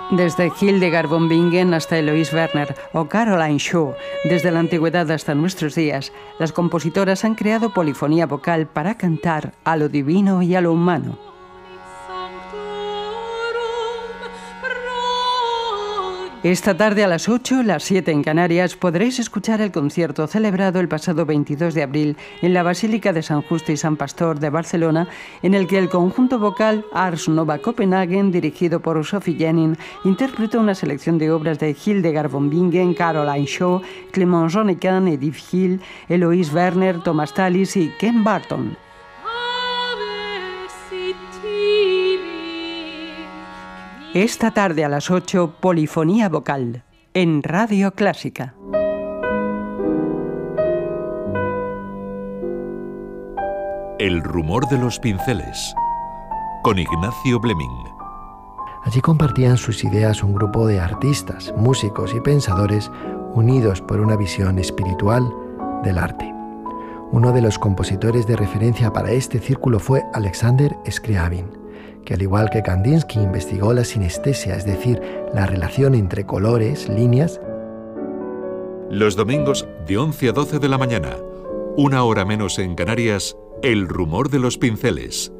Desde Hildegard von Bingen hasta Eloise Werner o Caroline Shaw, desde la antigüedad hasta nuestros días, las compositoras han creado polifonía vocal para cantar a lo divino y a lo humano. Esta tarde a las 8, las 7 en Canarias, podréis escuchar el concierto celebrado el pasado 22 de abril en la Basílica de San Justo y San Pastor de Barcelona, en el que el conjunto vocal Ars Nova Copenhagen, dirigido por Sophie Jennings, interpretó una selección de obras de Hildegard von Bingen, Caroline Shaw, Clément Jonnequin, Edith Hill, Eloise Werner, Thomas Tallis y Ken Barton. Esta tarde a las 8, polifonía vocal, en Radio Clásica. El rumor de los pinceles, con Ignacio Bleming. Allí compartían sus ideas un grupo de artistas, músicos y pensadores unidos por una visión espiritual del arte. Uno de los compositores de referencia para este círculo fue Alexander Scriabin, que al igual que Kandinsky investigó la sinestesia, es decir, la relación entre colores, líneas. Los domingos de 11 a 12 de la mañana, 1 hora menos en Canarias, El rumor de los pinceles,